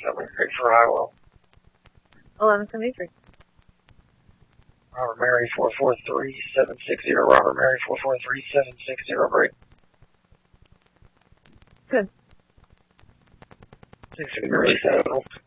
Something great for Iowa. 1173. Robert Mary 443760. Robert Mary 443760. Break. Good. 6 release that.